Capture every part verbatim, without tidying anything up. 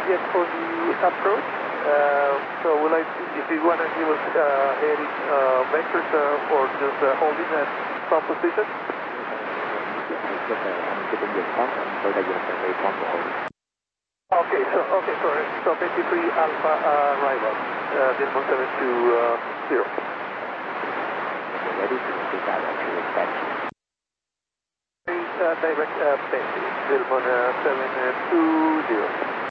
Yes, for the approach, uh, so will I, if you want to give us uh, any uh, vectors uh, for just uh, holding at some position? Okay, so, okay, sorry. So basically Alpha uh, arrival, uh, Desmond seven two zero. Ready to take direction expansion. Uh, direct uh, bending, Desmond uh, seven two zero.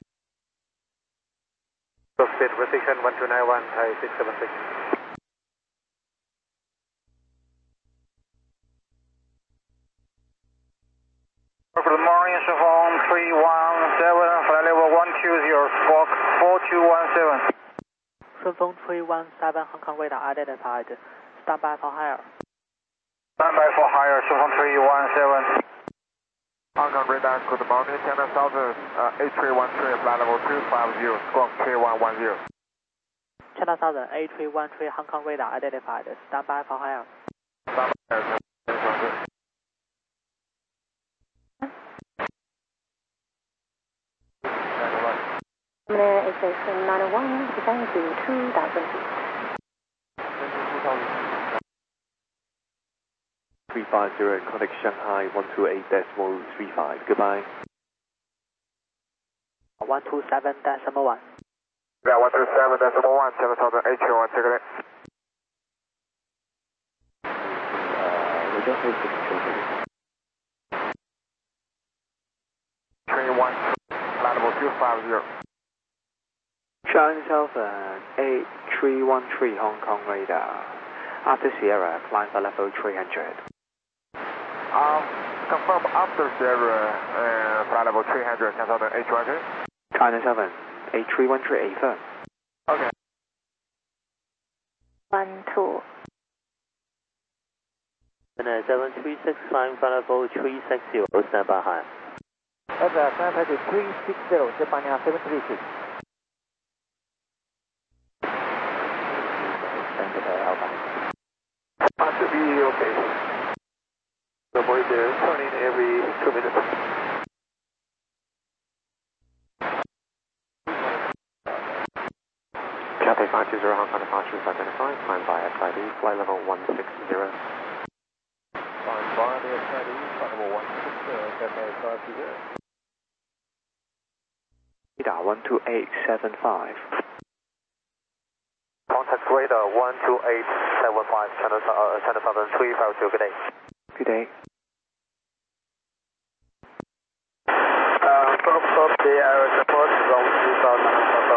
State position one two nine one, Thai six seven six. Good morning, Chevron three one seven, flight level one two zero, squawk four two one seven. 顺风three one seven, Hong Kong radar identified. Stand by for higher. Stand by for higher, Chevron three one seven. Hong Kong radar, good morning, China Southern, uh, eight three one three, flight level two five zero, squawk three one one zero. China Southern, eight three one three, Hong Kong radar identified. Stand by for higher. Stand by for higher. Station nine oh one, descend to two thousand feet. three five zero, contact Shanghai one two eight decimal three five, goodbye. one two seven decimal one. Yeah, one two seven decimal one, seven thousand eight one, take it in. Uh, we just need to control three one, flight level two five zero. China Southern, eight three one three, Hong Kong radar. After Sierra, climb for level three hundred. Um, confirm after Sierra, uh, flight level three hundred, China Southern eight one three. China Southern, eight three one three, affirm. Okay. One, two. seven three six, climb for level three six zero, stand by high. That's a climb for three six zero, Japan seven three six. That should be okay. The boys are turning every two minutes. Cathay five two zero, Hong Kong departure is identified. Climb by S I D, flight level one six zero. Climb by the S I D, flight level one six zero, Cathay five two zero. Radar one two eight seven five. Contact radar one two eight seven five, China uh, China Southern three five two, good day. Good day. Uh, stop, stop the air support, zone two thousand,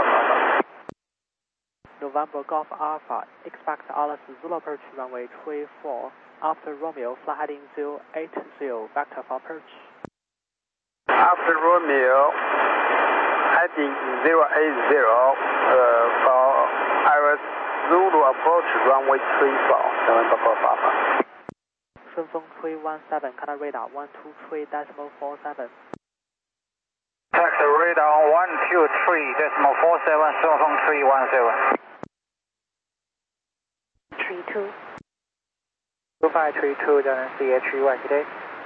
November Golf Alpha, expect Alice Zulu approach runway three four. After Romeo, fly heading zero eight zero, vector for approach. After Romeo, heading zero eight zero, uh, for Iris Zulu approach runway three four, November Golf Alpha. 顺风three one seven, Canada radar one two three decimal four seven. Taxi radar one two three decimal four seven, 顺风three one seven. Three two. two five three two, Jordan C H one, good day.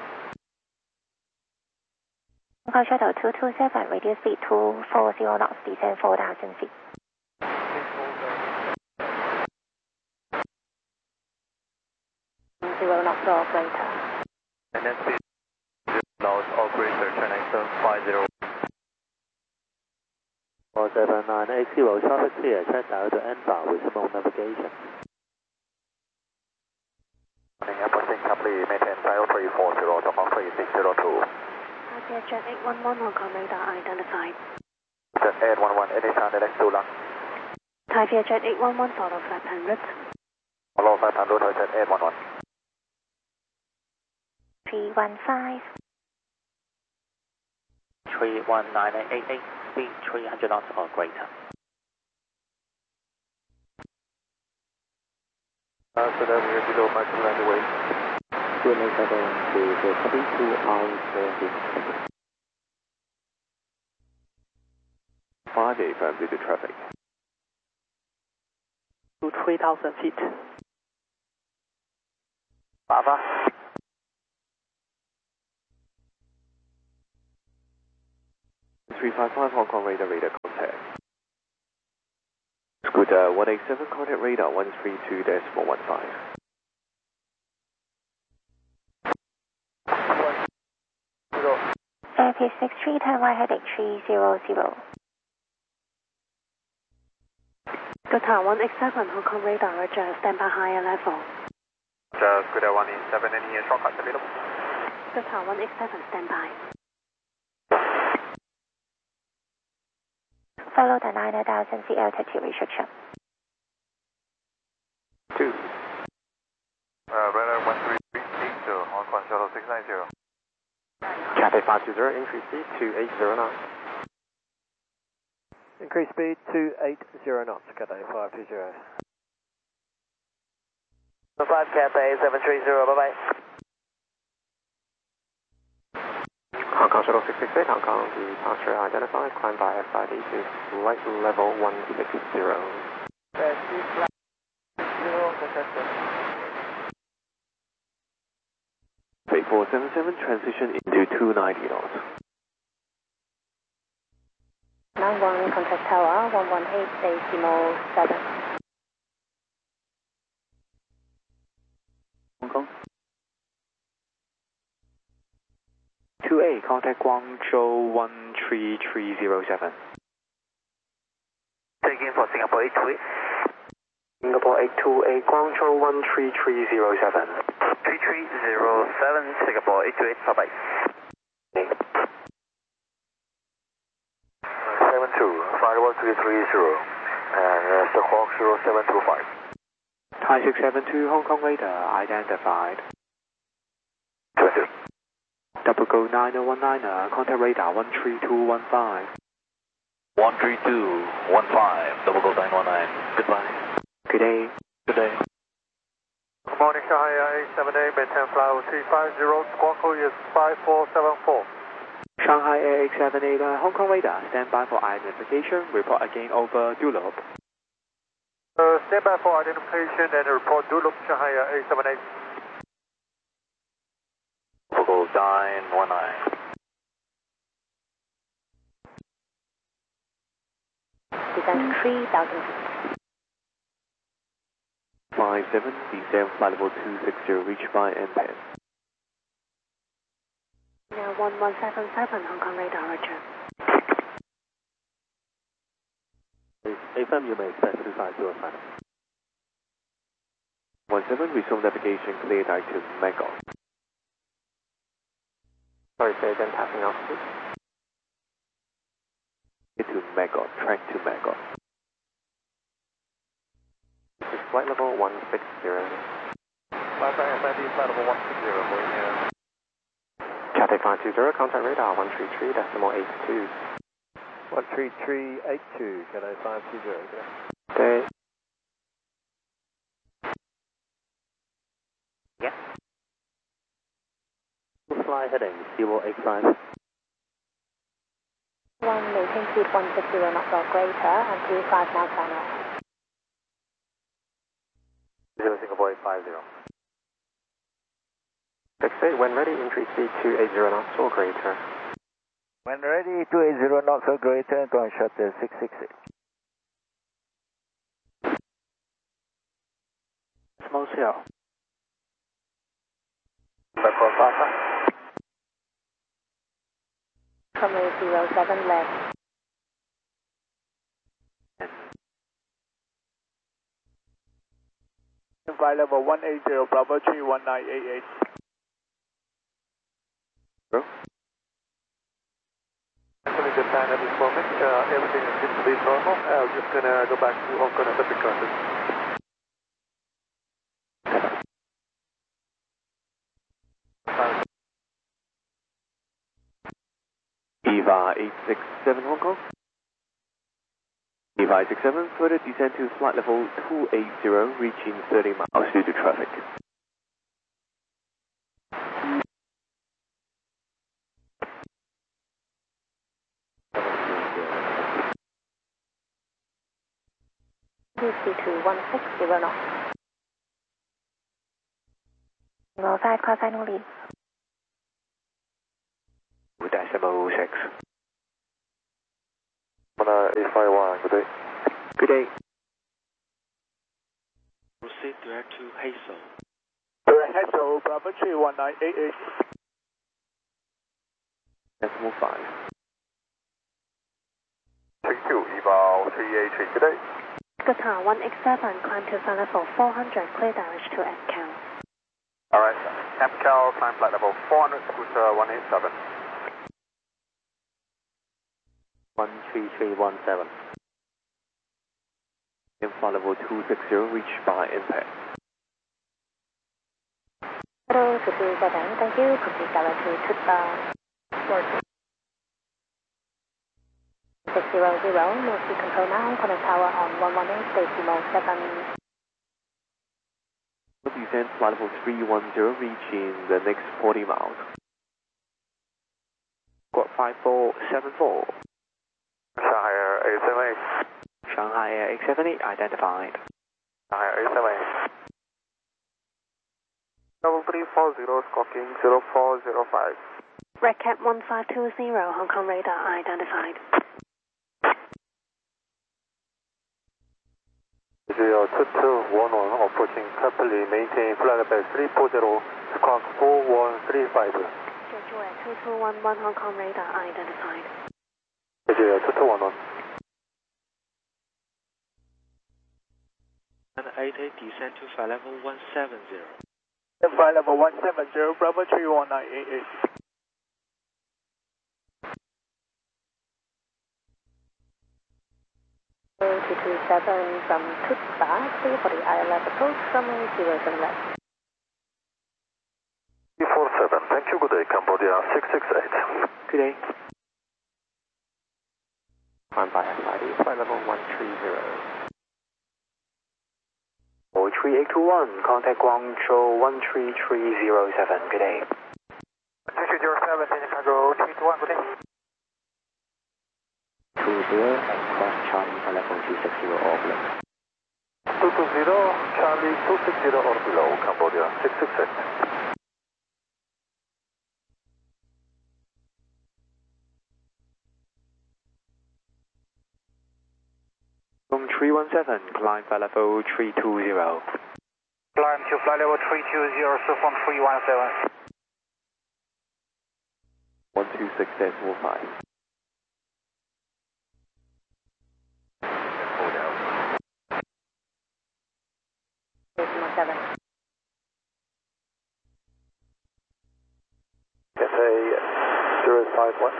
Hong Kong Shuttle two two seven, radius speed two four zero knots, descend four thousand feet. Zero knots or greater. And then speed knots or greater, China Eastern five zero. four seven nine eight zero, traffic clear, check out the N bar with remote navigation. Approaching Capri, maintain five three four zero, Hong three six zero two. Taipei Jet eight one one, Hong Kong radar identified. Jet eight one one, anytime the next two long. Taipei Jet eight one one, follow flight plan route. Follow flight plan route, Jet eight one one. three one five. three one nine eight eight, speed three hundred knots or greater. Uh, so that we are below maximum landing weight. two nine seven to the copy two hours four five eight five due to traffic. To three thousand feet. Alpha. three five five Hong Kong radar radar contact. Scooter one eight seven contact radar one three two decimal one five. Airfield six three, turn right heading three zero zero. Scooter one eight seven Hong Kong radar, roger, stand by higher level. Roger, Scooter one eight seven, any shortcuts available? Scooter one eight seven, stand by. Follow the nine thousand feet altitude restriction. Two. Uh, radar one three three eight zero, Hong Kong shuttle six nine zero. Cathay five two zero, increase speed two eight zero knots. Increase speed two eight zero knots, Cathay five two zero. five Cathay seven three zero, bye bye. Hong Kong shuttle six six eight, Hong Kong, departure identified, climb by F five eight to flight level one six zero. Flight four seven seven, transition into two ninety knots. nine one, contact tower, one one eight decimal seven. Hong Kong. two A, contact Guangzhou one three three zero seven. Take in for Singapore eight two eight. Singapore eight two eight, Guangzhou one three three zero seven. three three zero seven, Singapore eight two eight, bye bye. seven two, five one three three zero, and uh, Squawk zero seven two five. Thai six seven two, Hong Kong radar identified. twenty. Double go nine oh one nine, contact radar one three two one five. one three two one five, double go nine one nine, goodbye. Good day. Good day. Good morning, Shanghai eight seven eight, maintain flight three five zero, squawk code is five four seven four. Shanghai Air eight seven eight, uh, Hong Kong radar, stand by for identification, report again over Dulop. Uh, stand by for identification and report Dulop, Shanghai eight seven eight. Double go nine one nine. Descend three thousand feet. five seven, descend flight level two six zero, reach by M P E N. Now one one seven seven Hong Kong radar, roger. A F M, you may expect two five zero final. one seven, resume navigation, clear direct to Magog. Sorry, say again, passing altitude. Get to Magog, track to Magog. This is flight level one six zero. Flight F I D, flight level one six zero, going here. Cathay five two zero, contact radar one three three decimal eight two. one three three eight two, Cathay five two zero. Day. Yeah. Fly heading zero eight five. One, maintain speed one six zero knots or greater and two five miles per hour. Zero Singapore eight five zero. six eight, when ready, increase speed two eight zero knots or greater. When ready, two eight zero knots or greater, ground shuttle six six eight. Small hill. Back on Papa. Runway zero seven left. Flight level one eight zero, Bravo three one nine eight eight. Bro? Actually, good time at this moment. Uh, everything seems to be normal. Uh, I'm just gonna go back to Hong Kong and the contact. EVA eight six seven Hong Kong. EVA eight six seven, further descend to flight level two eight zero, reaching thirty miles due to traffic. U C two one six zero knots. Roll five, call final lead. Decimal six. eight five one, good day. Good day. Proceed direct to Hazel. Direct Hazel, Bravo three one nine eight eight. Decimal five. three two, eval three eight three, good day. Qatar one X seven, climb to flight level four hundred, clear direct to M C A L. Alright, M C A L, climb flight level four hundred, scooter one eight seven. one three three one seven. In flight level two six zero, reach by impact. Hello, two two seven, thank you. Proceed direct to Tutba. six zero zero, multi control now, connect tower on one one eight, decimal seven. Descend flight level three one zero, reach in the next forty miles. Squawk five four seven four. Shanghai Air eight seven eight. Shanghai Air eight seven eight identified. Shanghai Air eight seven eight. Double three four zero, squawking zero four zero five. Red Cap one five two zero, Hong Kong radar identified. zero two two one one, approaching carefully, maintain flight level three four zero, squawk four one three five. Joshua two two one one, Hong Kong radar identified. zero two two one one. And eight eight, descend to flight level one seven zero. Flight level one seven zero, Bravo three one nine eight eight. two two seven from Tutba, clear for the I L S approach, runway zero seven left. three four seven, thank you, good day, Cambodia six six eight. Good day. Climb by S I D, flight level one three zero. four three eight two one, contact Guangzhou one three three zero seven, good day. two three zero seven, Senior Cargo three two one, good day. two zero and cross Charlie flight level two six zero or below. two two zero, Charlie two six zero or below, Cambodia six six eight. From three one seven, climb flight level three two zero. Climb to flight level three two zero, so from three one seven. one two six decimal five. Decimal seven. S A zero five one.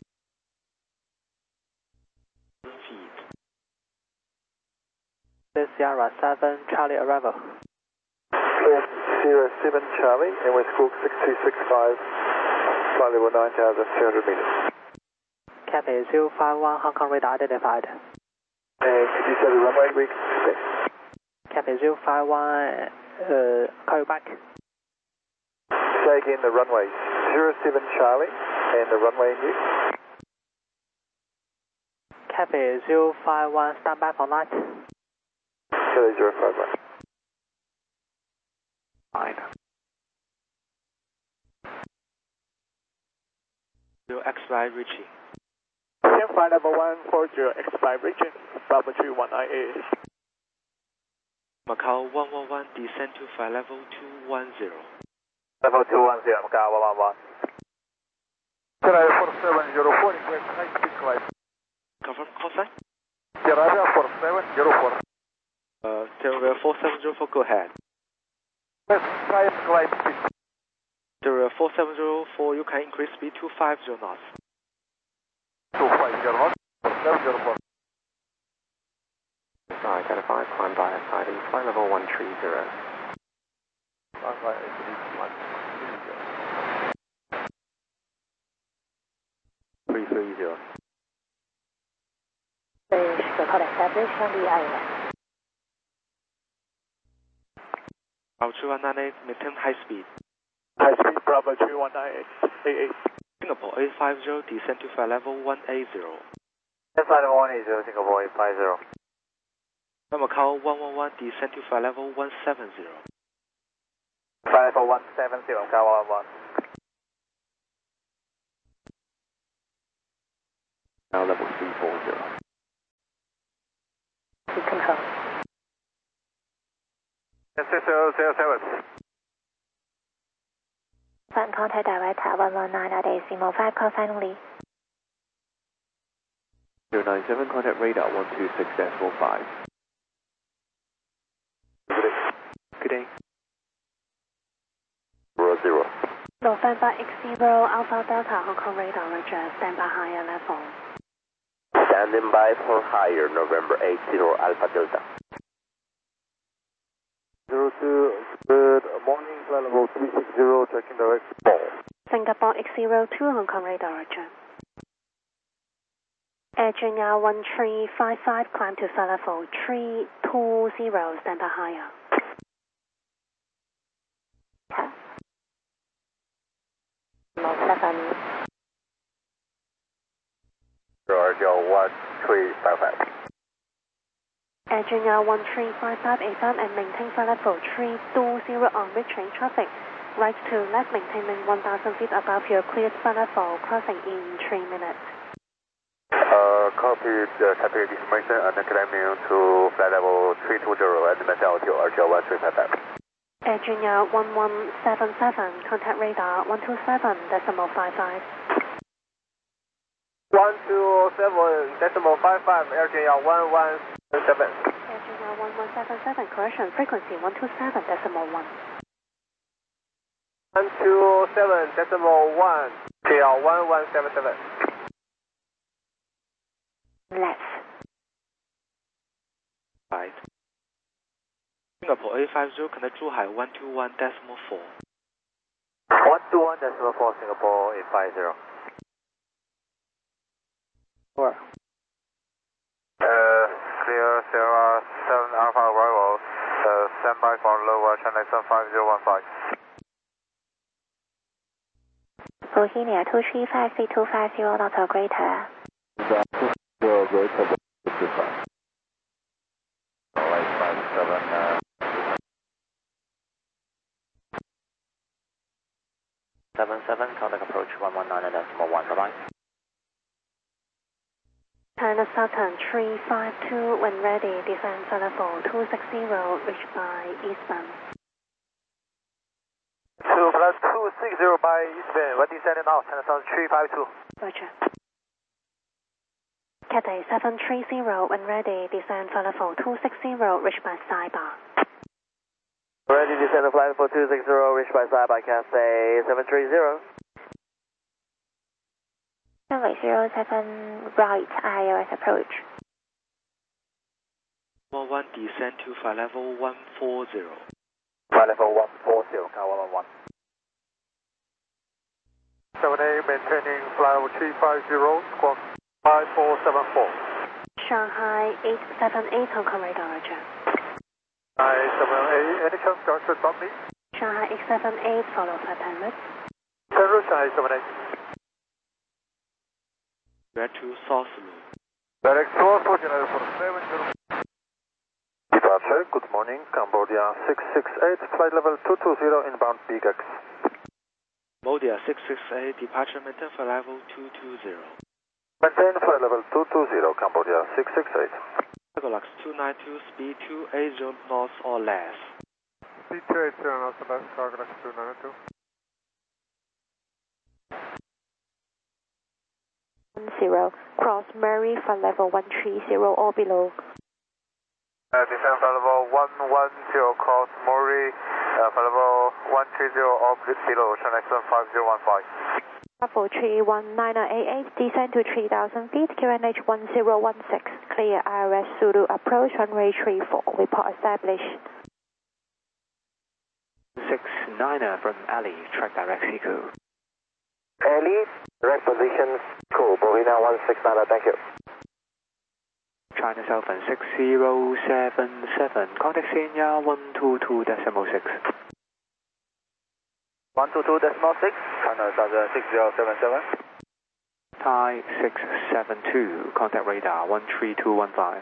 Feet. Sierra seven, Charlie arrival. Sierra seven Charlie, and with squawk six two six five, flight level nine thousand two hundred meters. Cathay zero five one, Hong Kong radar identified. And could you set the runway, we Cathay zero five one, uh, call you back. say again the runway, zero seven Charlie, and the runway in use. Cathay zero five one, stand by for night. Cathay zero five one. Fine. Zero X Y reaching. Same flight level one four zero, X five region, Bravo three one nine eight. Macau one one one, descend to flight level two one zero. Level two one zero, Macau one one one. Sierra four seven zero four, request high speed climb. Confirm call sign? Sierra four seven zero four. Uh, Sierra four seven zero four, go ahead. Let's try and climb speed. Sierra four seven zero four, you can increase speed to five zero knots. two five zero knots, four seven zero four. Identified, climb by S I D, flight level one three zero. three three zero. Bridge, record established on the I L S. Bravo one nine eight, maintain high speed. High speed, Bravo three one nine eight eight. Singapore eight five zero, descend to flight level one eight zero. Flight level one eight zero, Singapore eight five zero. Macau one one one, descend to flight level one seven zero. Flight level one seven zero, Macau one one one. Now level three four zero. Confirm. six zero zero seven. Flight contact director one one nine at decimal five, call finally. zero nine seven, contact radar one two six decimal five. Good day. Zero zero. November X zero Alpha Delta Hong Kong radar, Roger, stand by higher level. Standing by for higher, November eight zero Alpha Delta. Zero two, good morning, flight level three six zero, checking direct ball. Singapore X zero two Hong Kong radar, Roger. Air Junior one three five five, climb to flight level three two zero, stand by higher. seven. Roger, one three five five. Air Junior one three five five, A F M and maintain flight level three two zero on retrain traffic. Right to left, maintaining one thousand feet above your cleared flight level, crossing in three minutes. Uh, copy the traffic information and climbing to flight level three two zero and maintain altitude Roger, one three five five. Air Junior one one seven seven, contact radar one two seven decimal five five. one two seven decimal five five, Air Junior one one seven. Air Junior one one seven seven, correction, frequency one two seven decimal one. one two seven decimal one, Junior one one seven seven. Left. Right. Singapore A five zero, connect Zhuhai one two one decimal four. one two one decimal four, Singapore eight five zero. Four. Uh, clear Sierra seven Alpha arrival, uh, stand by for lower translation five zero one five. Bohemia two three five three two five zero, not a greater. Zero greater than two five. Alright, five seven, uh, seven seven, contact approach one one nine decimal one, bye-bye. China Southern three five two, when ready, descend flight level two six zero, reached by eastbound. two plus two six zero by eastbound, when descending now, China Southern three five two. Roger. Cathay seven three zero, when ready, descend flight level two six zero, reached by Saiba. Ready, descend flight level two six zero, reached by Saiba, Cathay seven three zero. Runway zero seven, right, I O S approach. one one, descend to flight level one four zero. Flight level one four zero, car one one one. seven eight, maintaining flight level three five zero, squawk five four seven four. Shanghai eight seven eight, Hong Kong radar, Roger. nine seven eight, any chance Joshua drop me? Shanghai eight seven eight, follow flight ten route. Zero Shanghai seven eight. Red to South Loop. Direct source for General for seven zero. Departure, good morning, Cambodia six six eight, flight level two two zero, inbound Big X. Cambodia six six eight, departure maintain flight level two two zero. Maintain flight level two two zero, Cambodia six six eight. Cargolux two nine two, speed two eight zero knots or less. Speed two eight zero knots or less, Cargolux two nine two. Zero, cross Murray flight level one three zero or below. Uh, descend flight level one one zero, cross Murray, uh, flight level one three zero or below, transaction five zero one five. Level three one nine eight eight, descend to three thousand feet, Q N H one zero one six, clear I R S Zulu approach, runway three four, report established. six niner from Ali, track direct Siku. Ali, direct position, cool, Bohemia one six nine, thank you. China Southern six zero seven seven, contact Senior one two two decimal six. one two two decimal six, China Southern six zero seven seven. Thai six seven two, contact radar one three two one five.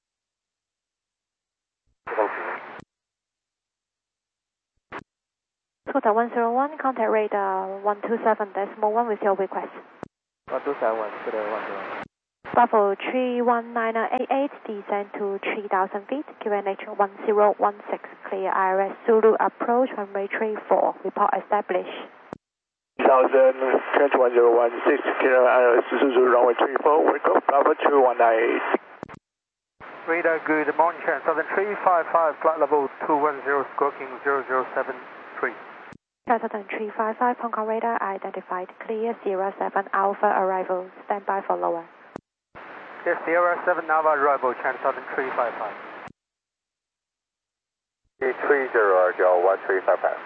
Total one zero one, contact radar one two seven decimal one with your request. one two seven, today one zero. Bravo three one nine eight eight, descend to three thousand feet, Q N H one zero one six, clear I R S Zulu approach runway three four, report established. three thousand, Trent one zero one six, clear I R S Zulu runway three four, wake up, Bravo three one nine eight. Radar, good morning, Trent Southern three five five, flight level two one zero, squawking zero zero seven three. Trent Southern three five five, Hong Kong radar identified, clear Sierra seven Alpha arrival, stand by for lower. Yes, Sierra seven Alpha arrival, Trent Southern three five five. three zero, Joe one three five five.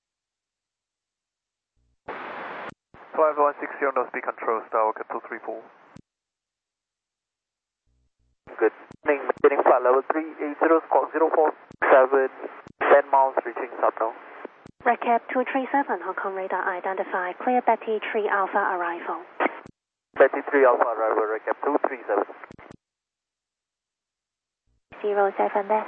five one six zero, no speed control, Starwalker two three four. Good morning, maintaining flight level three eight zero, squawk zero four seven, ten miles, reaching Subno. Recap two three seven, Hong Kong radar identified, clear Betty three Alpha arrival. Betty three Alpha arrival, recap two three seven. zero seven left.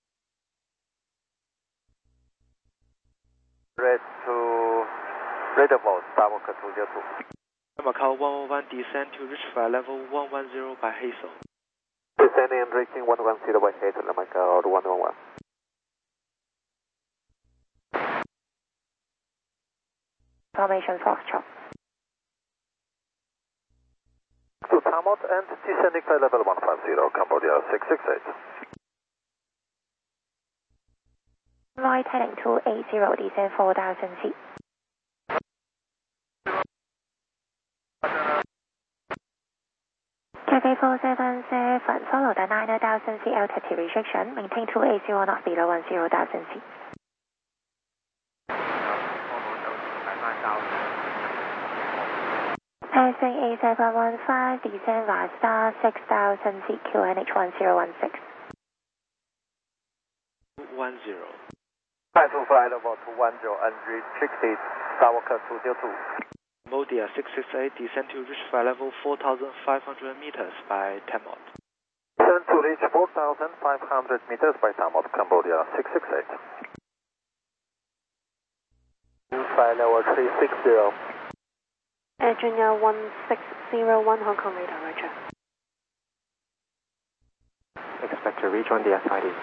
Red to radar mode, Starwalker two zero two. Macau one one one, descend to reach flight level one one zero by Hazel. Descending and reaching one one zero by Hazel, Macau one one one. Formation Foxtrot. To Tamot and descending flight level one five zero, Cambodia six six eight. Right heading to eight zero, descend four thousand feet. Cathay four seven seven, follow the nine thousand feet altitude restriction, maintain two eight zero knots below one zero thousand feet. Passing A seven one five, descend via star six thousand feet, Q N H one zero one six. one zero. Five to flight level two one zero, unrestricted, Starwalker two zero two. Modia six six eight, descend to reach flight level four thousand five hundred meters by Tamot. Descend to reach four thousand five hundred meters by Tamot, Cambodia six six eight. Flight level three six zero. Adrian one six zero one, Hong Kong radar, roger. Expect to rejoin the S I D.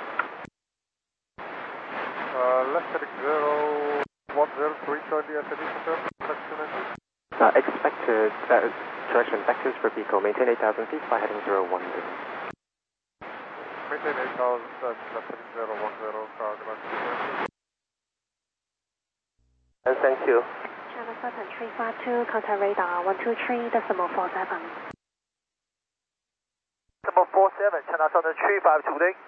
Uh, left heading zero one zero to rejoin the S I D, confirm. Uh, expected uh, direction vectors for vehicle, maintain eight thousand feet by heading zero one zero. Maintain eight thousand and left heading zero one zero, car direction. And thank you. China Southern three five two, contact radar one two three, decimal four seven. Decimal four seven, China Southern three five two, link.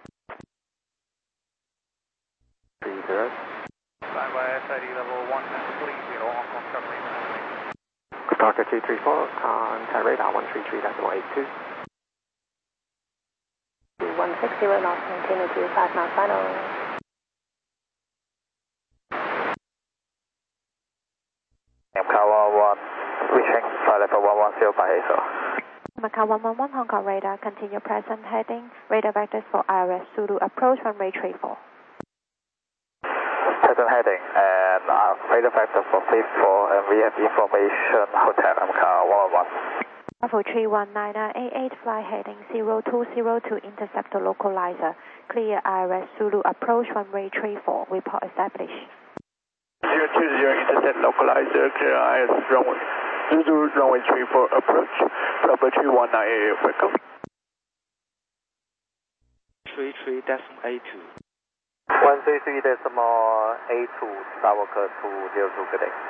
three zero. Stand by S I D level one three zero, Hong Kong covering. Starter two three four, contact radar one three three decimal eight two. one six zero knots, maintain two five knots final. Macau one one, reaching flight level one one zero by Hazel. Macau one one one, Hong Kong radar, continue present heading, radar vectors for I R S Zulu approach runway three four. Present heading and uh, radar vector for three four, and we have information hotel Macau one one one. Bravo three one nine eight eight, fly heading zero two zero to interceptor localizer, clear I R S Zulu approach runway three four, report established. zero two zero, intercept localizer, clear I R S runway, Zulu runway three four, approach, Bravo three one nine eight, welcome. three three decimal eight two. one three three decimal eight two, Starwalker two zero two, good day.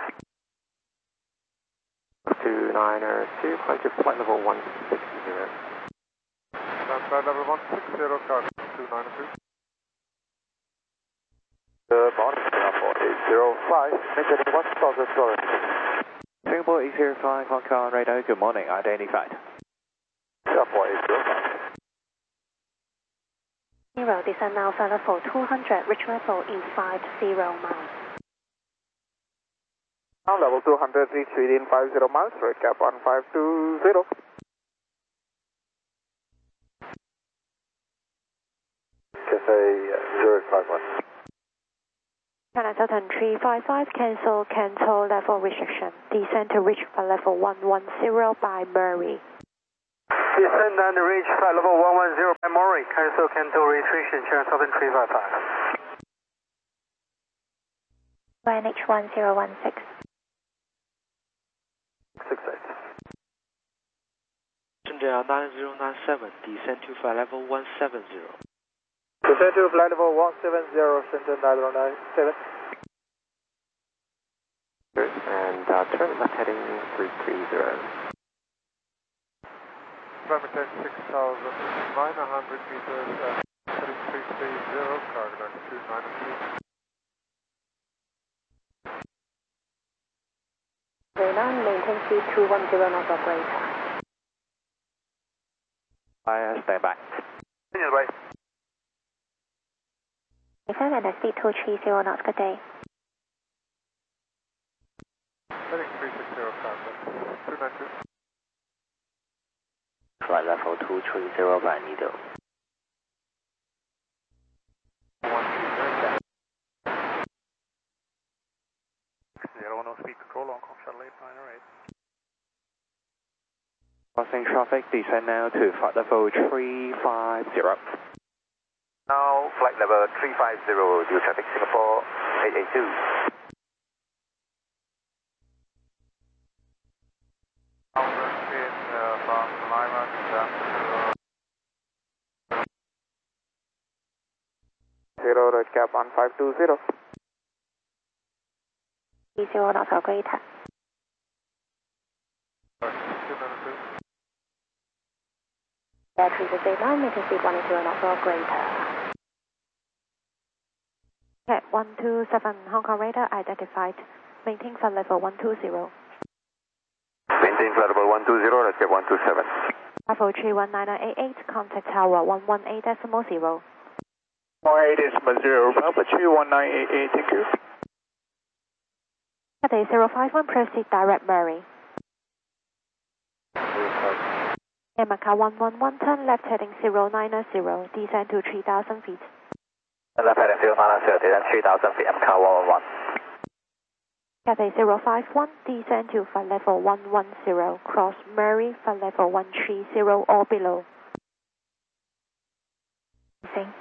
two nine two, climb to flight level one six zero. Flight level one six zero, car two nine two. Good morning, Singapore eight zero five, maintaining one thousand dollars. Singapore eight zero five, Hong Kong radar, good morning, identified. Singapore eight zero five. Zero, descend now flight level two hundred, reach level in five zero miles. Now level two hundred, reach within five zero miles, recap one five two zero. Cathay zero five one. China Southern three five five, cancel, cancel level restriction. Descend to reach for level one one zero by Murray. Descend and reach flight level one one zero by Maury. Cancel Canto restriction, channel Southern three five five. Y N H one zero one six. six eight. Shenzhen nine zero nine seven, descend to flight level one seven zero. Descend to flight level one seven zero, Shenzhen nine zero nine seven. And uh, turn left heading three three zero. Climb ten six thousand nine hundred meters at three three three zero, cargo two nine three. Runway maintain speed two one zero knots or greater. I stand by. Continue right. Descend and speed two three zero knots, good day. Heading three six zero, cargo two nine two. Flight level two three zero by Nido. Zero no speed control, Hong Kong shuttle eight nine eight. Crossing traffic, descend now to flight level three five zero. Now flight level three five zero, due traffic Singapore eight eight two. From Lima to Zero, red cap one five two zero. three zero knots or greater. Battery is eight nine, maintain speed one zero knots or greater. Okay, one two seven, Hong Kong radar identified. Maintain flight level one two zero. Maintain flight level one two zero, let's get one two seven. Bravo three one nine nine eight eight, contact tower one one eight decimal zero. one eight decimal zero, Bravo three one nine eight eight, thank you. Cathay zero five one, proceed direct Murray. Air Macau one one one, turn left heading zero nine zero, descend to three thousand feet. Left heading zero nine zero, descend three thousand feet, M C A one one one. Cathay zero five one, descend to flight level one one zero, cross Murray, flight level one three zero or below. Sing.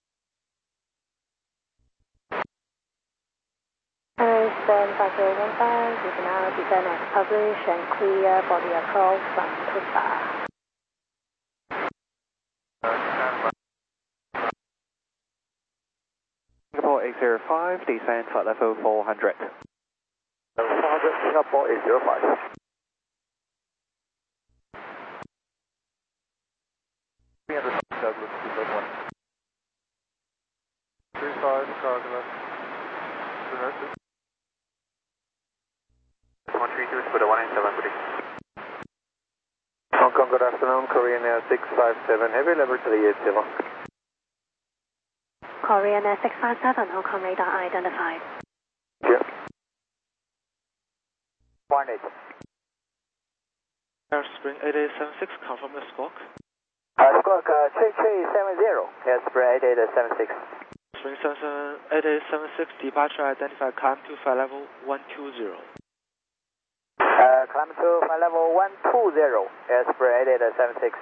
Stand five zero one five, you can now descend as published and clear for the approach from Tusa. Singapore eight zero five, descend flight level four hundred. four hundred, Singapore eight zero five. three hundred, Douglas, two one. three five, cargo left. two nine two. one three two, Scuda one nine seven, good day. Hong Kong, good afternoon, Korean Air six five seven, heavy level to the eight zero. Korean Air six five seven, Hong Kong radar identified. Yeah. one eight. Air Spring eight eight seven six, confirm the squawk. Uh, squawk uh, three three seven zero, Air Spring eight eight seven six. Spring seven eight eight seven six, departure identified, climb to flight level one two zero. Uh, climb to flight level one two zero, Air Spring eight eight seven six.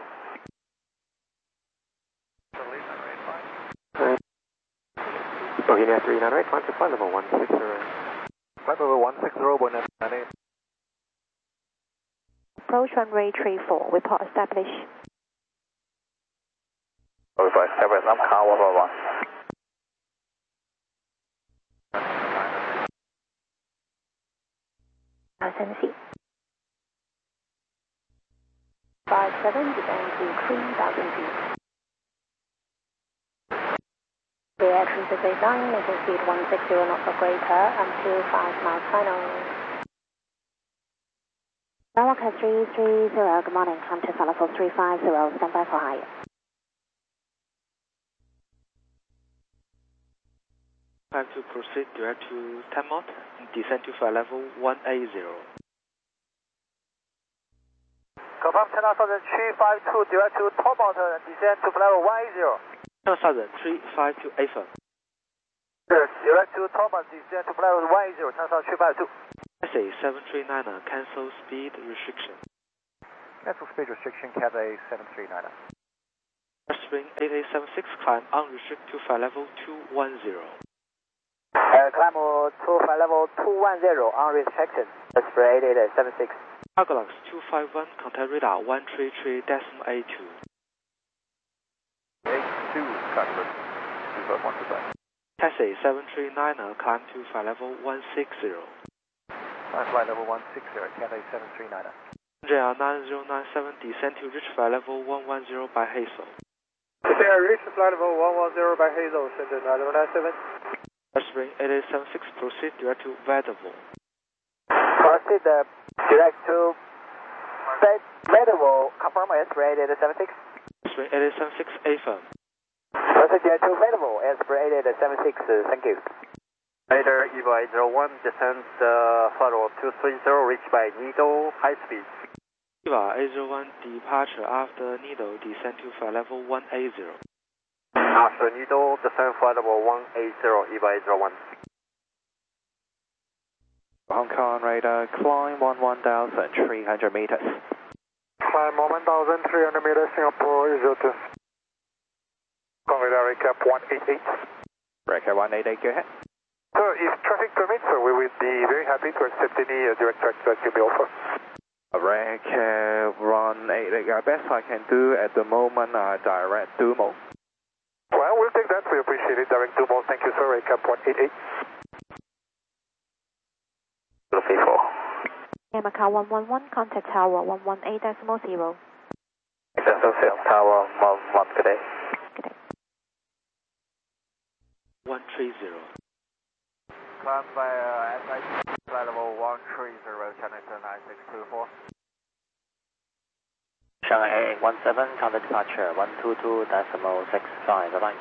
Bohemia three nine eight, climb to flight level one six zero. Flight level one six zero, Bonnet nine eight. Approach runway three four, report established. Oh, five, seven, I'm car one one one. Thousand feet. Five seven, descend to three thousand feet. The air three six eight nine, maintain speed one six zero knots or greater until five miles final. Novak three three zero, good morning, climb to flight level three five zero, stand by for higher. Time to proceed direct to ten knot and descend to flight level one eight zero. Confirm China Southern three five two, direct to top mountain and descend to flight level one eight zero. China Southern three five two A firm. Direct to top mountain, descend to flight level one eight zero, China Southern three five two. S A seven three niner, cancel speed restriction. Cancel speed restriction, Cathay seven three niner. Spring eight eight seven six, climb unrestricted to flight level two one zero. Uh, climb to flight level two one zero, unrestricted. Spring eight eight seven six. Argolux two five one, contact radar one three three decimal eight two. eight two, Cockpit. two five one, goodbye. Taxi seven three niner, climb to flight level one six zero. Climb flight level one six zero, Cathay seven three niner. J R nine zero nine seven, descend to reach flight level one one zero by Hazel. Cathay reach flight level one one zero by Hazel, Center nine zero nine seven. Spring eight eight seven six, proceed direct to Vedderville. Proceed uh, direct to Vedderville, confirm Spring eight eight seven six. Spring eight eight seven six, affirm. Proceed direct to Vedderville, Spring eight eight seven six, uh, thank you. Later, Eva eight zero one, descend uh, flight level two three zero, reach by Needle, high speed. Eva eight zero one, departure after Needle, descend to flight level one eight zero. After Needle, descend flight level one eight zero, Eva eight zero one. Hong Kong radar, climb one one thousand three hundred meters. Climb one thousand three hundred meters, Singapore zero two. Hong Kong radar, recap one eight eight. Recap one eight eight, go ahead. So if traffic permits, so we will be very happy to accept any uh, direct tracks that you may offer. Recap one eight eight, uh, best I can do at the moment, uh, direct Dumo. Well, we'll take that, we appreciate it, direct Dumo, thank you sir, recap one eight eight. Okay, four. Air Macau one one one, contact tower one one eight decimal zero. Extension sales tower one one, good day. Good day. one three zero. Climb by uh, S I T, flight level one three zero, China nine six two four. Shanghai eight one seven, counter departure one two two decimal six five, bye-bye.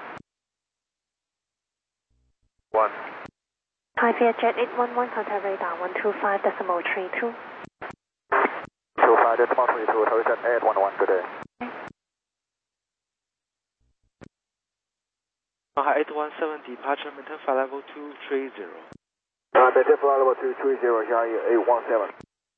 one. Thai Vietjet eight one one, contact radar one two five decimal three two. two five decimal three two, Horizon eight one one, good day. Shanghai eight one seven, departure, maintain flight level two three zero. Uh, maintain flight level two three zero, Shanghai eight one seven.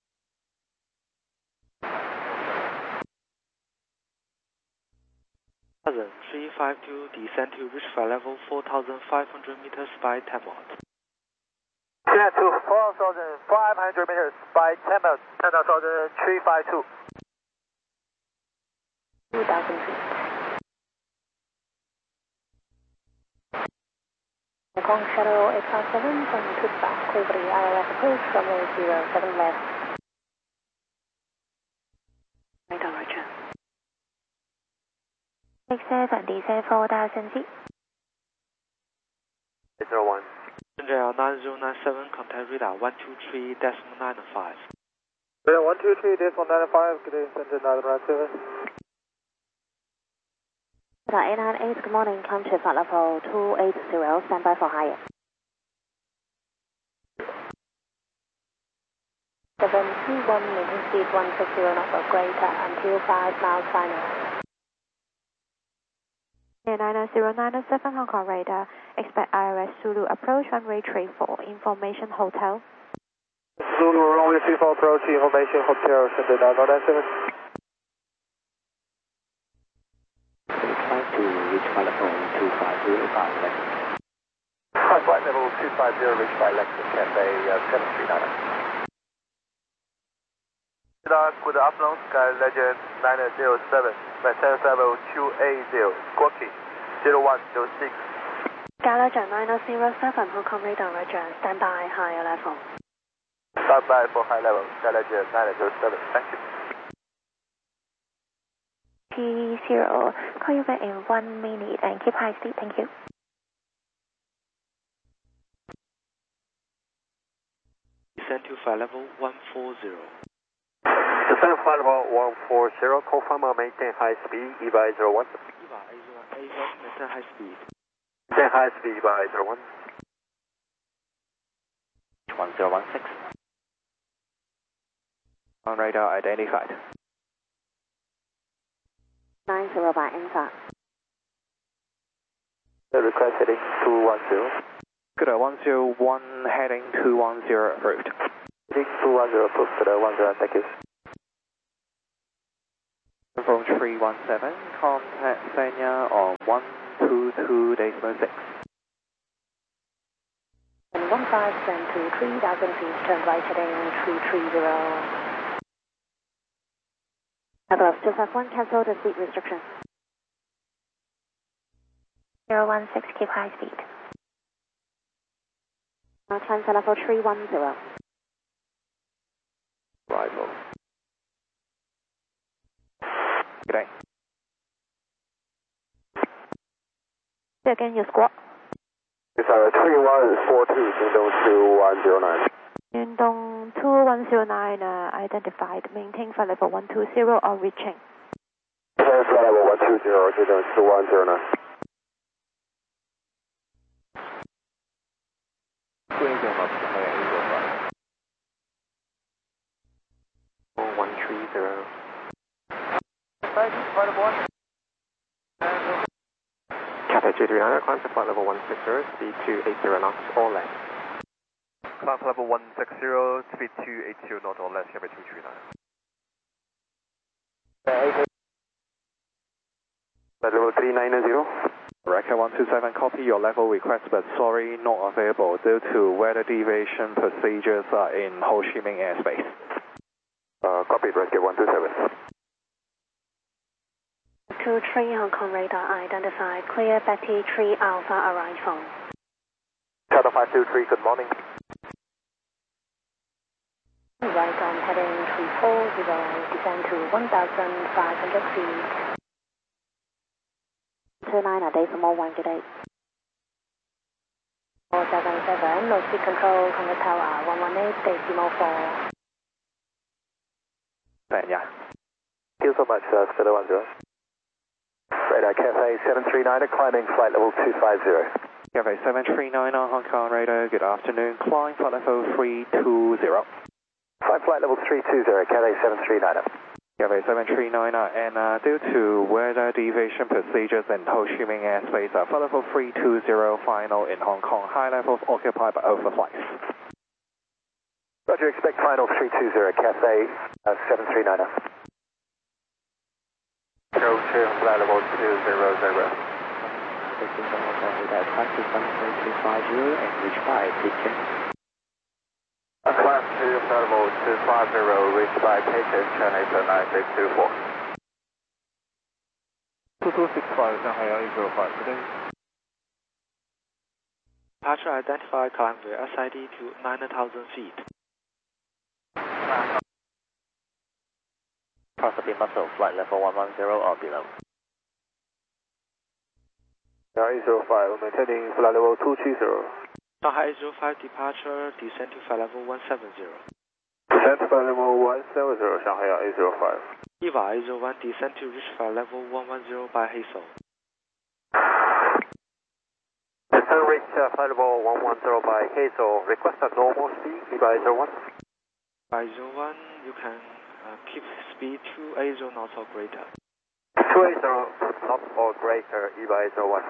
three five two, descend to reach flight level four thousand five hundred meters by Tamworth. Descend to four thousand five hundred meters by Tamworth, ten thousand three five two. two thousand feet. Hong Kong Shuttle eight five seven from Tutsa, Clevery, I L S approach, runway zero seven left. Radar, roger. six seven, descend four thousand feet. eight zero one. J R nine zero nine seven, contact radar one two three decimal nine five. Radar one two three decimal nine five, good day, Center nine zero nine seven. Radar eight nine eight, good morning, come to flight level two eight zero, stand by for higher. seven two one, maintain speed one six zero knots or greater until five miles final. Air nine zero nine seven, Hong Kong radar, expect I R S Zulu approach runway three four, information hotel. Zulu runway three four approach, information hotel, Center nine zero nine seven. Try to reach flight level two five zero by Lexus. Flight level two five zero, reached by Lexus, Cathay uh, seven three niner. Good afternoon, Sky Legend nine zero seven, maintain level two eight zero, Squawky zero one zero six. Sky Legend nine zero seven, Hong Kong radar, roger, stand by higher level. Stand by for high level, Sky Legend nine zero seven, thank you. P zero, call you back in one minute and keep high speed, thank you. Descend to flight level one four zero. Descend flight level one four zero, confirm and maintain high speed, Eva eight zero one. Eva eight zero one, affirm, maintain high speed. Maintain high speed, Eva eight zero one. one zero one six. On radar identified. nine zero by N-F A. The request heading two one zero. Good, uh, one zero one heading two one zero approved. Heading two one zero approved, good, uh, one zero, thank you. one seven, contact Sanya on one two two decimal six. And one five seven two three thousand feet, turn right heading three three zero. Above two five one, cancel the speed restriction. zero one six, keep high speed. Now climb for level three one zero. Arrival. Good day. Say again, your squawk. It's uh, three one four two, Dingdong two one zero nine. Dingdong two one zero nine, uh, identified. Maintain flight level one two zero or reaching. Flight level one two zero, Dingdong two one zero nine. one three zero. Cathay two three nine, climb to flight level one six zero, speed two eight zero knots or less. Climb to level one six zero, speed two eight zero knots or less, Cathay two three nine. Flight level three nine zero. Record one two seven, copy your level request, but sorry, not available due to weather deviation procedures are in Ho Chi Minh airspace. Uh, copy, rescue one two seven. two three Hong Kong radar identified. Clear Betty three Alpha arrival. Shadow five two three, good morning. Right on heading three four zero, descend to one thousand five hundred feet. two nine, decimal one, good day. four seven seven, low speed control, Congo Tower, one one eight, decimal four. Sanya. Thank you so much, uh, Shadow one zero. Radar Cathay seven three nine, climbing flight level two five zero. Cathay seven three nine on Hong Kong radar, good afternoon, climb flight level three two zero. Climb flight level three two zero, Cathay seven three nine. Cathay seven three nine, and uh, due to weather deviation procedures in Ho Chi Minh airspace, uh, flight level three two zero final in Hong Kong, high levels occupied by overflights. Roger, expect final three two zero, Cathay uh, seven three nine. Go to flight level two zero zero. Taking from Hong Kong radar, practice one three two five zero and reach by Peking. Climb to flight level two five zero, reach by Peking, China nine six two four. two two six five, Shanghai eight zero five, good day. Departure identified, climb the S I D to nine thousand feet. Possibly muscle, flight level one one zero or below. eight zero five, maintaining flight level two three zero. Shanghai eight zero five departure, descend to flight level one seven zero. Descent to flight level one seven zero, Shanghai eight zero five. Eva eight zero one, descend to reach flight level one one zero by Hazel. Descent reach uh, flight level one one zero by Hazel. Request a normal speed, Eva eight zero one. By zero one, you can uh, keep speed two eighty knots or greater. two eighty knots or greater, Eva eight zero one.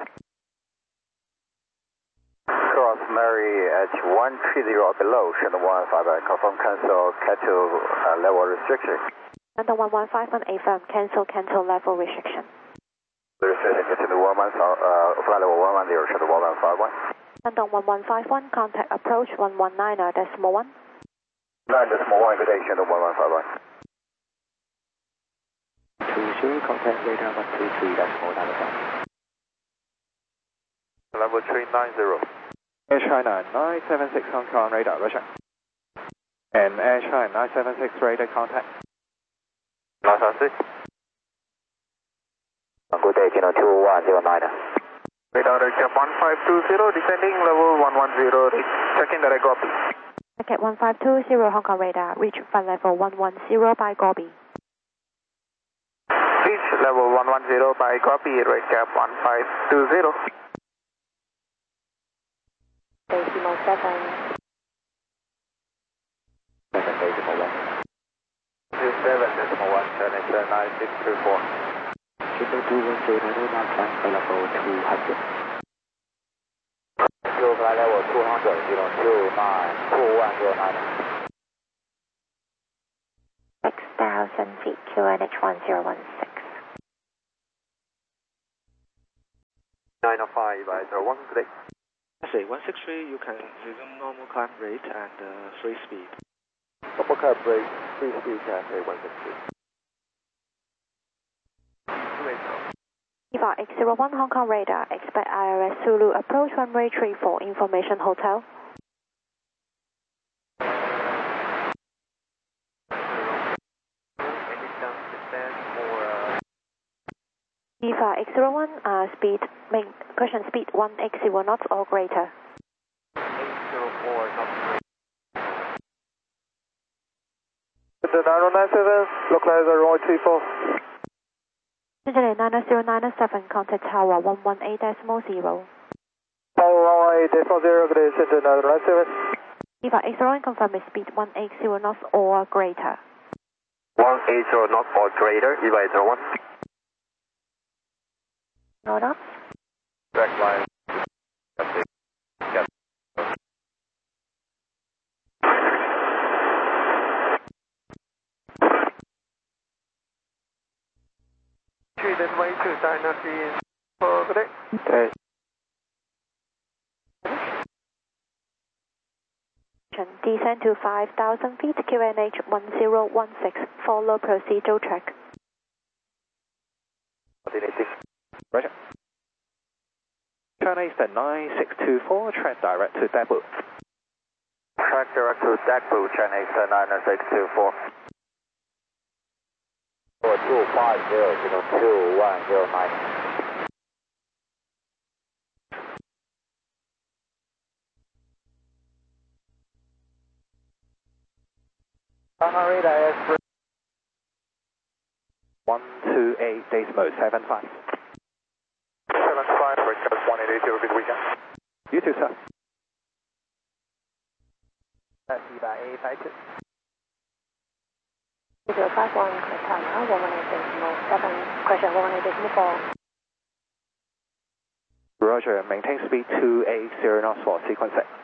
Cross Mary H one three zero or below, Channel one five, confirm cancel, cancel uh, level restriction. Channel one one five one, affirm, cancel, cancel level restriction. The restriction, Channel one one zero, uh, flight level one one zero, Channel one one five one. Channel one one five one, contact approach one one nine, uh, decimal one. nine decimal one, good day, Channel one one five one. two zero, contact radar one two three, decimal nine. Level three nine zero. Air China nine seven six Hong Kong radar, Roger. And Air China nine seven six radar contact. nine seven six. Good day, Chino two one zero nine. Radar Cap one five two zero, descending level one one zero, checking that I copy. Packet one five two zero Hong Kong radar, reach flight level one one zero by Gobi. Reach level one one zero by copy, Red Cap one five two zero. Decimal seven. seven decimal one. seven decimal one, China nine six two four. Kilo two one zero nine, now climb flight level two hundred. Kilo flight level two hundred, zero two nine, two one zero nine. six thousand feet, Q N H one zero one six. nine oh five, zero one, good day. Cathay one six three, you can resume normal climb rate and uh, free speed. Normal climb rate, free speed, Cathay one six three. Viva X zero one Hong Kong radar, expect I R S Zulu approach runway three four, information hotel. Viva X zero one, uh, speed, main, question speed one X zero knots or greater. eight zero four knots. The nine oh nine seven, localizer runway three four. nine zero nine seven, contact tower one one eight decimal zero. Tower one one eight decimal zero, good day, Center nine oh nine seven. Viva X zero one, confirm speed one X zero knots or greater. one eight zero knots or greater, Viva X zero one. No knots. Direct line. Three then way to Dynasty for good day. Okay. Descend to five thousand feet, Q N H one zero one six, follow procedural track. Roger. China Eastern nine six two four, track direct to Daegu. Track direct to Daegu, China Eastern nine six two four. two five zero zero two one zero nine. China radar is one two eight decimal seven five. seven five, request one eight eight zero, good weekend. You too, sir. That's Viva A five two. zero five one, correct time, one one eight decimal seven, question one one eight decimal four. Roger, maintain speed two eight zero knots for sequence six.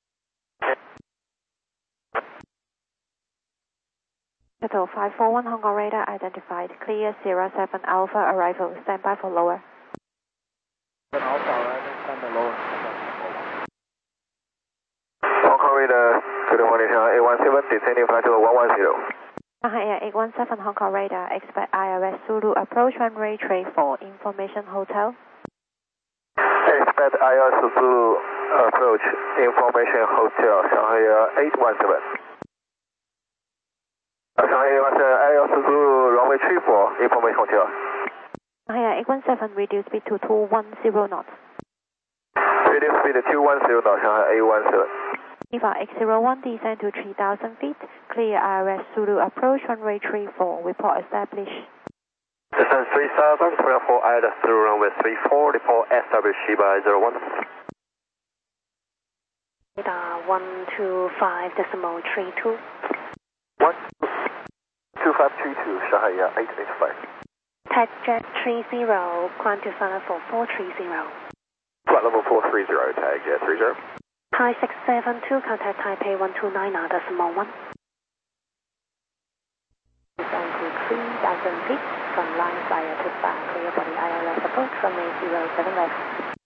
Total five four one Hong Kong radar identified, clear zero seven Alpha arrival, stand by for lower. Alpha arrival, stand by lower. Hong Kong radar, good morning, A one seven, descending flight to one one zero. Shanghai Air eight one seven Hong Kong radar, expect I R S Zulu approach runway three four, information hotel. Expect I R S Zulu approach, information hotel, Shanghai Air eight one seven. Shanghai Air I R S Zulu runway three four, information hotel. Shanghai Air eight one seven, reduce speed to two one zero knots. Reduce speed to two one zero knots, Shanghai eight one seven. Viva X zero one, descend to three thousand feet, clear I R S Zulu approach runway three four, report established. Descend three thousand, three four, I R S through runway three four, report established, Shiba zero one. Radar one two five decimal three two. one two five three two, Shanghai Air eight eight five. Tag jet three zero, climb to flight level four three zero. Flight level four three zero, tag jet three zero. Thai six seven two, contact Taipei one two nine decimal one. Descend to three thousand feet, from line via to back, clear for the I R S approach from a zero seven left.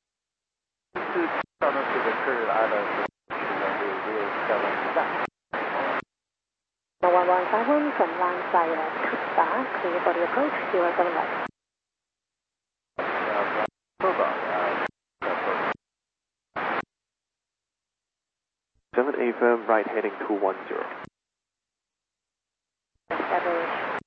To the clear I R S, zero seven left. one one five one, from line via to back, clear for the approach, zero seven left. seven eight firm, right heading two one zero. Established.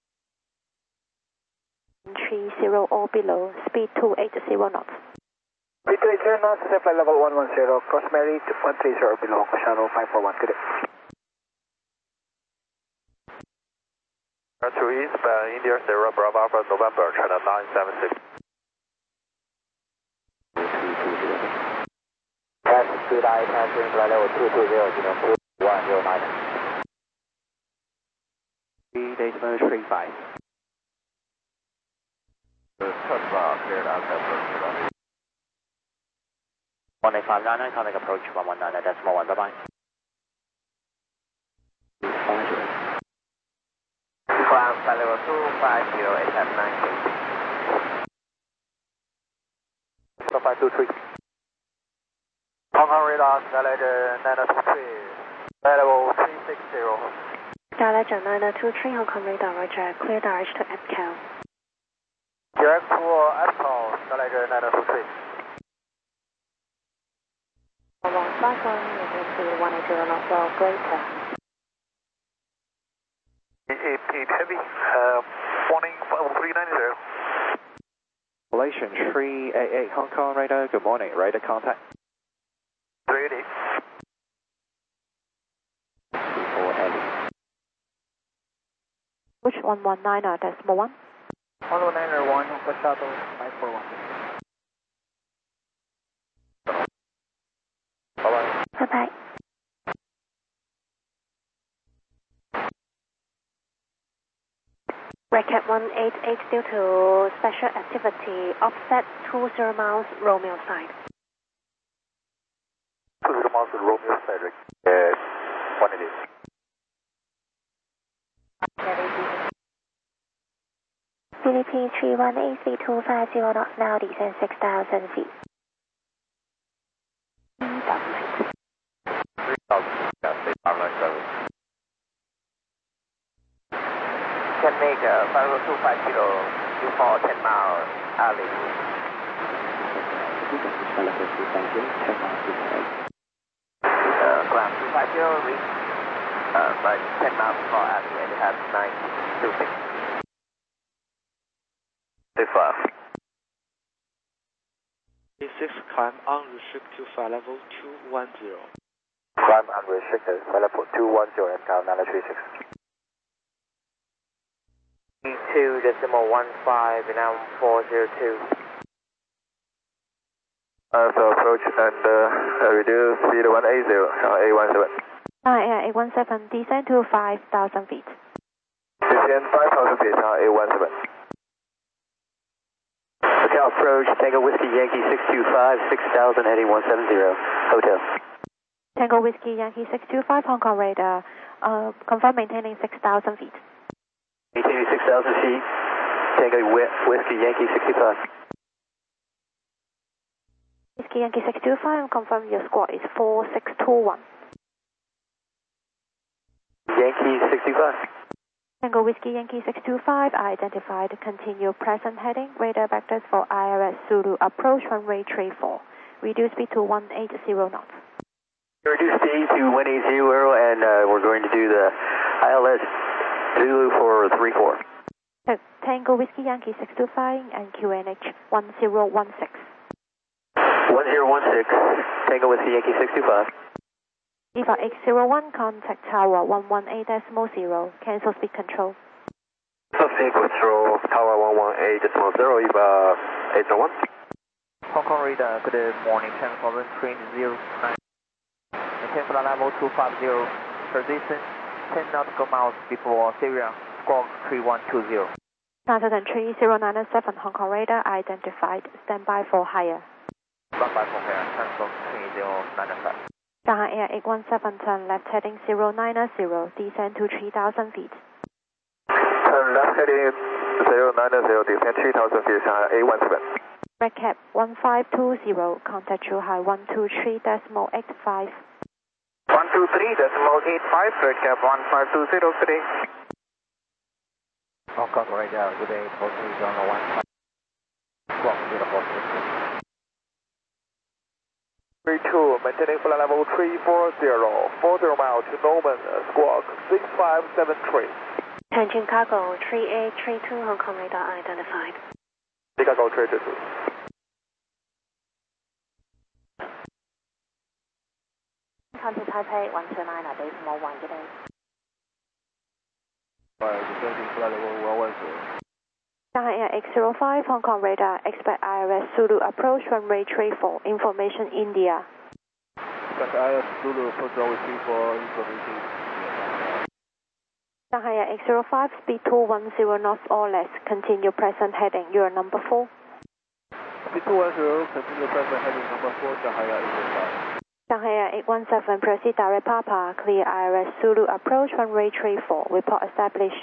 three zero or below, speed two eight zero knots. Speed two eight zero knots, flight level one one zero, cross Mary one three zero below, channel five four one, good day. To eastbound, India Sierra Bravo Alpha November, China nine seven six. Pass speed I, passing flight level two two zero, two one zero nine. three decimal three five. Touchdown, cleared outside. one eight five nine nine, contact approach one one nine decimal one, bye bye. Climb flight level two five zero eight seven nine six. five two three. Hong Kong radar, Skylighter nine zero two three, flight level three six zero. Skylighter nine zero two three, Hong Kong radar, roger, clear direct to F C A L. Direct for F C A L, Skylighter nine zero two three. one five one, return to one eight zero knots, well, greater. eight eight heavy, uh, warning three nine zero. Relation three eight eight Hong Kong radar, good morning, radar contact. three eight eight. four heavy. Which one one nine er decimal one? one one nine er one, Alpha Shuttle five four one. Bye-bye. Bye-bye. Racket one eight eight due to special activity, offset two zero miles, Romeo side. two zero miles with Romeo side, uh, one eight eight. Philippine three one eight three two five zero knots now, descend six thousand feet. three thousand, yeah, stay power line service. Can make uh, five zero two five kilo, due for ten miles, early. Uh, ground two five zero, reach, uh, by ten miles before early, and you have nine two six. Stay five. A six, climb unrestricted flight level two one zero. Climb unrestricted, flight level two one zero, and count nine three six. two decimal one five, now four zero two. Uh, so approach and uh, reduce speed one eight zero, uh, eight one seven. Uh, yeah, eight one seven, descend to five thousand feet. Descend five thousand feet, uh, eight one seven. Hotel approach, Tango Whiskey Yankee six two five, six thousand heading one seven zero, hotel. Tango Whiskey Yankee six two five, Hong Kong radar, uh, confirm maintaining six thousand feet. Maintaining six thousand feet, Tango Whiskey Yankee six two five. Whiskey Yankee six two five, confirm your squad is four six two one. Yankee six two five. Tango Whiskey Yankee six two five, identified, continue present heading, radar vectors for I R S Zulu, approach runway three four, reduce speed to one eight zero knots. Reduce speed to one eight zero, and uh, we're going to do the I L S Zulu for three four. Tango Whiskey Yankee six two five and Q N H one zero one six. one zero one six, Tango Whiskey Yankee six two five. E V A X zero one, contact tower one one eight decimal zero, cancel speed control. So speed control, tower one one eight decimal zero, E V A eight zero one. Hong Kong radar, good morning, ten thousand train zero nine. Maintain flight level two five zero, position ten nautical miles before Syria, squawk three one two zero. nine thousand three zero nine seven, Hong Kong radar, identified, standby for higher. Standby for higher, ten thousand three zero nine five. Shanghai Air eight one seven, turn left heading zero nine zero, descend to three thousand feet. Turn left heading zero nine zero, descend three thousand feet, Shanghai eight one seven. Red cap one five two zero, contact Zhuhai one two three decimal eight five. one two three decimal eight five, red cap one five two zero, good day. Hong Kong radar, good day, four three zero one five. Squawk zero four six. three two, maintaining flight level three four zero, forty miles to Norman, squawk six five seven three. Tianjin cargo three eight three two, Hong Kong radar identified. Chicago three two two. Come to Taipei one two nine, decimal one, good day. Descending flight level one one zero. Shanghai Air X zero five, Hong Kong radar, expect I R S Zulu, approach runway three four, information India. Expect I R S Zulu, approach runway three four, information India. Shanghai Air X zero five, speed two one zero knots or less, continue present heading, you are number four. Speed two one zero, continue present heading number four, Shanghai Air X zero five. Shanghai Air eight one seven, proceed direct Papa, clear I R S Zulu, approach runway three four, report established.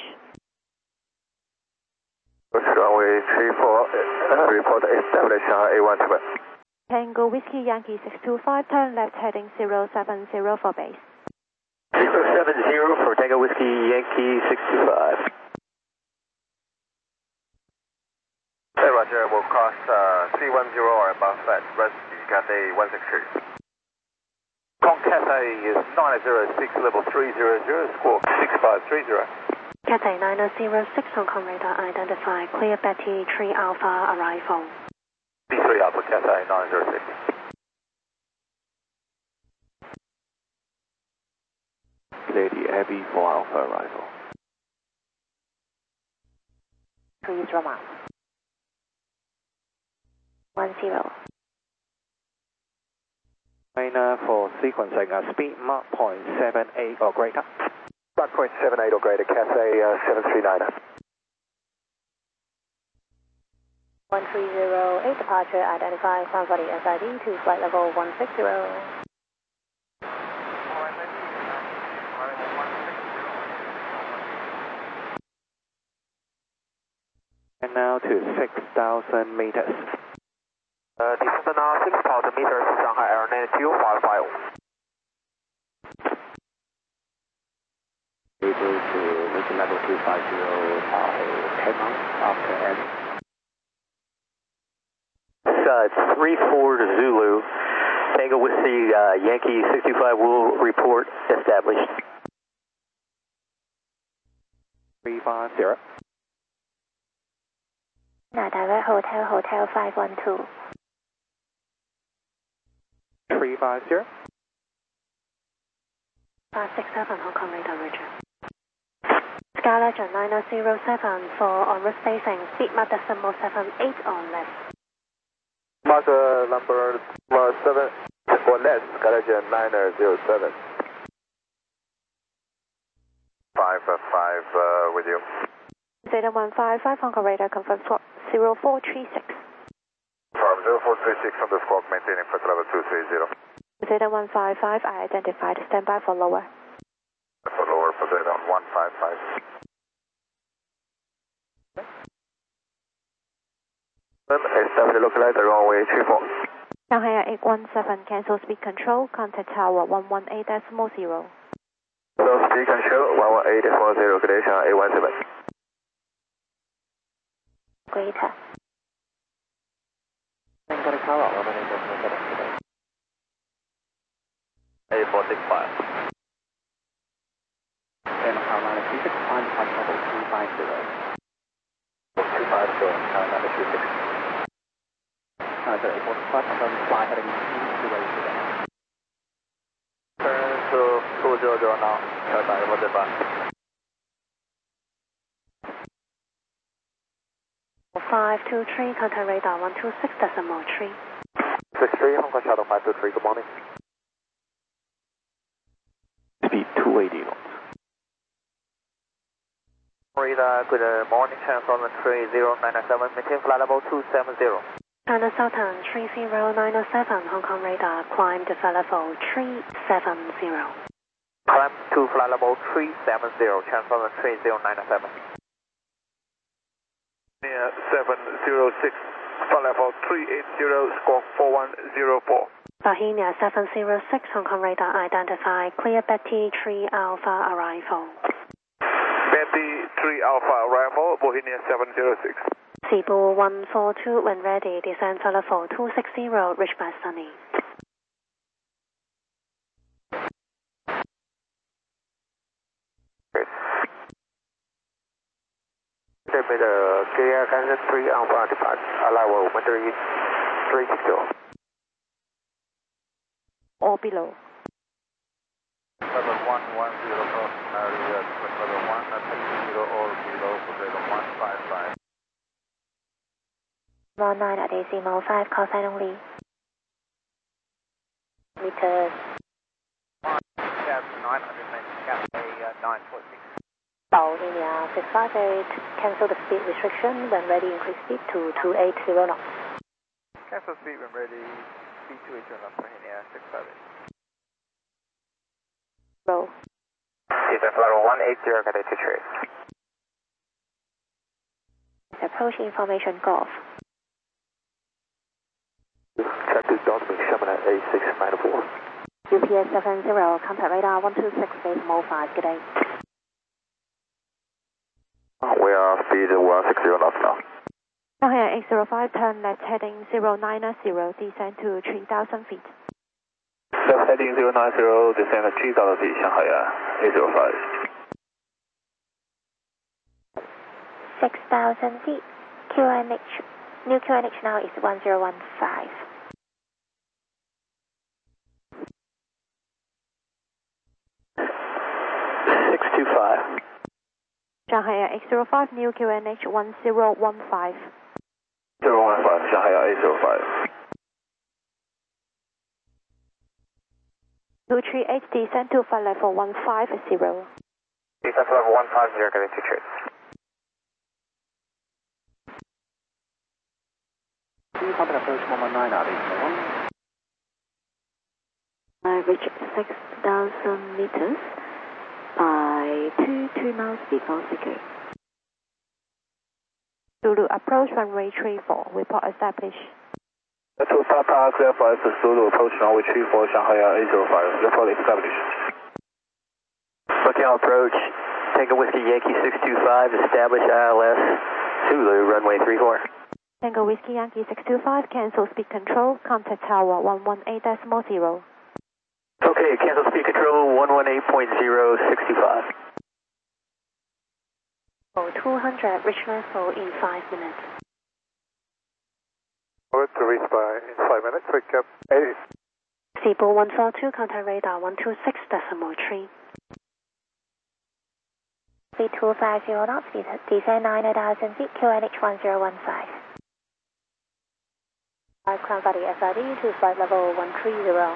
Runway three four, uh, report established, Shanghai eight one seven. Tango Whiskey Yankee six two five, turn left heading zero seven zero for base. zero seven zero for Tango Whiskey Yankee six two five. Hey Roger, we'll cross uh, three one zero or above at rest Cathay one six three. Con Cathay is nine zero six, level three zero zero, squawk six five three zero. Cathay nine zero six, Hong Kong radar identify, clear Betty three Alpha arrival. B three Alpha Cathay nine zero six. Lady Abby four Alpha arrival. Please Roma. One zero. China for sequencing a speed Mach point seven eight or greater. Mach point seven eight or greater, Cathay uh, seven three nine. one three zero eight, departure identify, somebody S I D to flight level one six zero. And now to six thousand meters. Uh, descend now six thousand meters, Shanghai Airline two five five. Able to reach level two five zero by ten months after end. Uh, three four Zulu, Tango Whiskey uh, Yankee six two five will report established. three five zero. Now direct hotel, hotel five one two. three five zero. five six seven, Hong Kong radar, Roger. Sky Legend nine zero seven for on-route spacing, speed Mach decimal seven eight or less. Mach uh, number uh, seven or less, Sky Legend nine zero seven. five five uh, with you. Zeta one five five, Hong Kong radar, confirm swap zero four three six. From zero four three six on the squawk, maintaining flight level two three zero. Zeta one five five, I identified, standby for lower. For lower, for Zeta one five five. Establish localizer runway three four. Shanghai eight one seven, cancel speed control, contact tower one one eight decimal zero. So speed control one one eight decimal zero, good day, Shanghai eight one seven. Greater. eight four six five. And Carolina three six one, flight level two five zero. two five zero, Carolina three six. Uh, the eight four six five, confirm fly heading two way zero. Turn to two zero zero now. Carolina one zero five. five two three, contact radar one two six decimal three. six three, Hong Kong Shadow five two three, good morning. Speed two eighty knots. Radar, good morning, transform three zero nine seven, maintain flight level two seven zero. China Southern three zero nine seven, Hong Kong radar, climb to flight level three seven zero. Climb to flight level three seven zero, transform three zero nine seven. Near seven zero six, flight level three eight zero, squawk four one zero four. Bohemia seven zero six, Hong Kong radar identify, clear Betty three Alpha arrival. Betty three Alpha arrival, Bohemia seven zero six. Cebu one four two, when ready, descend flight level two six zero, reach by Sunny. Clear clear Kansas three Alpha depart, arrival Mandarin three six zero. Or below. Level one one zero cross area, level one zero or below for level one five five. one nine at decimal five, call sign only. Meters. Cap nine hundred, Cap nine four six. Bohemia six five eight, cancel the speed restriction, when ready increase speed to two eight zero knots. Cancel speed when ready, speed two eight zero knots, Bohemia six five eight. Roll. Descend flight level one eight zero, Cathay two three. Approach information golf. Check this Godspeed, Chamonix A six nine four. U P S seven zero, contact radar one two six decimal five, good day. We are speed one six zero knots now. Shanghai eight zero five, turn left heading zero nine zero, descend to three thousand feet. Left heading zero nine zero, descend to three thousand feet, Shanghai eight zero five. six thousand feet, Q N H, new Q N H now is one zero one five. six two five. Shanghai eight zero five, new Q N H one zero one five. zero one five, Shanghai eight zero five. two three eight, descend to flight level one five zero. Descend to level one five zero, getting two three. Contact approach one one nine, R D one. I reach six thousand meters by two two miles before Siku. Zulu approach runway three four, report established. two Papa clear for S Zulu approach runway three four, Shanghai eight zero five, report established. Lookout approach, Tango Whiskey Yankee six two five, establish I L S, Zulu runway three four. Tango Whiskey Yankee six two five, cancel speed control, contact tower one one eight decimal zero. Okay, cancel speed control one one eight point zero six two five. Oh, two hundred, reach landfall in five minutes. Over to reach by in five minutes, pick up eighty. Seaboard one four two, contact radar one two six decimal three. Speed two five zero knots, descend nine thousand feet, Q N H one zero one five. Crown body S R D to flight level one three zero.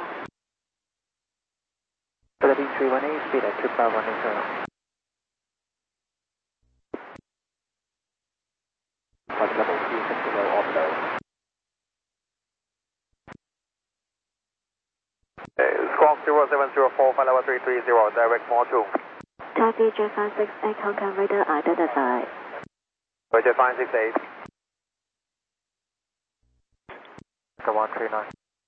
thirteen three one eight, speed at two five one eight zero. Flight level two six zero orbiter. Squawk zero seven zero four, flight level three three zero, direct more two. Target Jet five six eight, contact radar identified. Jet five six eight. one three nine.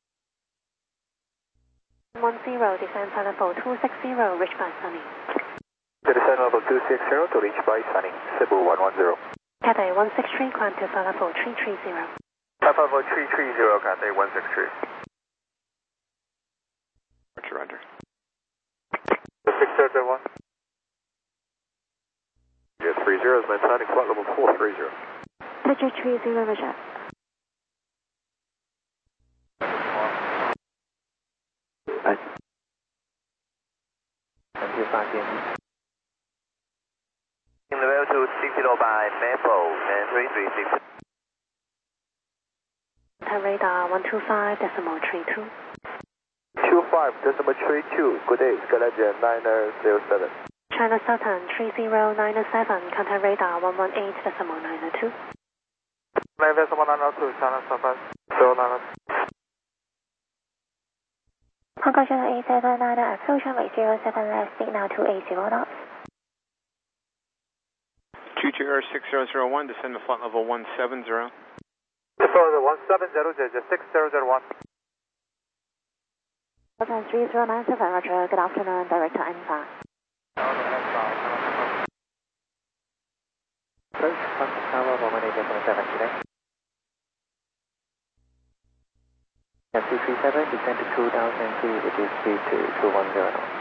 one zero, descend flight level two six zero, reach by Sunny. To descend level two six zero to reach by Sunny, Cebu one one zero. Cathay one six three, climb to flight level three three zero. Flight level three three zero, Cathay one six three. Roger, under. six zero one. Yeah, three zero is maintaining flight level four three zero. Roger three zero, Roger. In the level two six zero by Maple and three three six. Contact radar one two five decimal three two. two five decimal three two, good day, Skylegend nine zero seven. China Southern three zero nine seven, contact radar one one eight decimal nine two. nine decimal nine two, China Southern zero nine. Hong Kong China eight seven nine, approach runway zero seven left, signal two eight zero knots. Q G R six zero zero one, descend to flight level one seven zero. Flight one seven zero, six zero zero one. Southern three zero nine seven, Roger, good afternoon, Director Anfa. Approach, contact tower one one eight point seven today. And two three seven, descend to two thousand feet, which is speed to two one zero knots.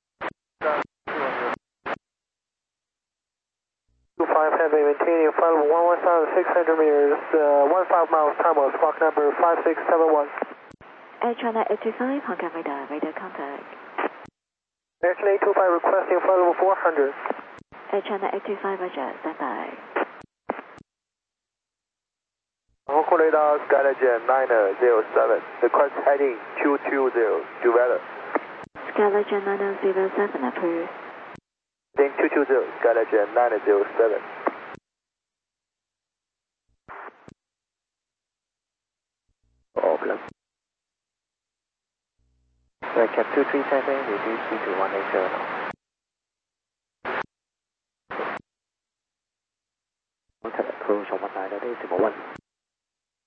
two five heavy, maintaining flight level one one thousand six hundred meters, uh, one five miles, time was squawk number five six seven one. Air China eight two five, Hong Kong radar, radar contact. Air China eight two five requesting flight level four hundred. Air China eight two five, Roger, stand by. Hong Kong radar, Skylegend nine zero seven, request heading two two zero, develop. Skylegend nine zero seven, approved. Heading two two zero, Skylegend nine zero seven. Problem. Red Cap two three seven, reduce speed to one eight zero knots. Contact approach one one nine, decimal one.